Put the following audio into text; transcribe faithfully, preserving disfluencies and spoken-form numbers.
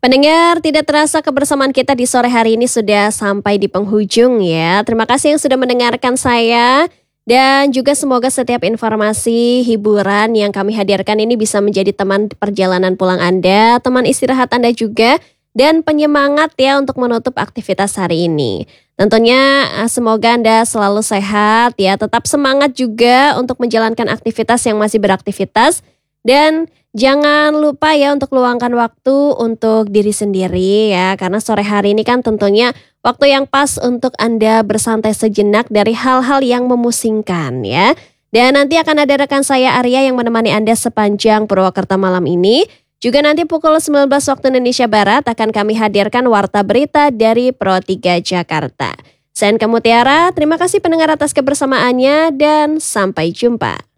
Pendengar, tidak terasa kebersamaan kita di sore hari ini sudah sampai di penghujung ya. Terima kasih yang sudah mendengarkan saya. Dan juga semoga setiap informasi, hiburan yang kami hadirkan ini bisa menjadi teman perjalanan pulang Anda, teman istirahat Anda juga, dan penyemangat ya untuk menutup aktivitas hari ini. Tentunya eh, semoga Anda selalu sehat ya, tetap semangat juga untuk menjalankan aktivitas yang masih beraktivitas. Dan jangan lupa ya untuk luangkan waktu untuk diri sendiri ya, karena sore hari ini kan tentunya waktu yang pas untuk Anda bersantai sejenak dari hal-hal yang memusingkan ya. Dan nanti akan ada rekan saya Arya yang menemani Anda sepanjang Purwakarta malam ini. Juga nanti pukul sembilan belas waktu Indonesia Barat akan kami hadirkan Warta Berita dari Pro tiga Jakarta. Saya Mutiara, terima kasih pendengar atas kebersamaannya dan sampai jumpa.